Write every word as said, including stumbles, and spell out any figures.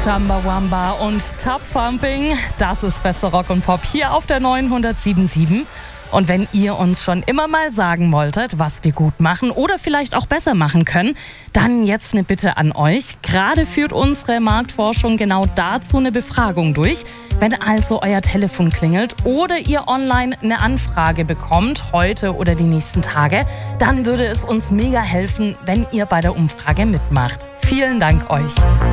Chumbawamba und Top Thumping, das ist beste Rock und Pop hier auf der neunhundertsieben Komma sieben. Und wenn ihr uns schon immer mal sagen wolltet, was wir gut machen oder vielleicht auch besser machen können, dann jetzt eine Bitte an euch. Gerade führt unsere Marktforschung genau dazu eine Befragung durch. Wenn also euer Telefon klingelt oder ihr online eine Anfrage bekommt, heute oder die nächsten Tage, dann würde es uns mega helfen, wenn ihr bei der Umfrage mitmacht. Vielen Dank euch.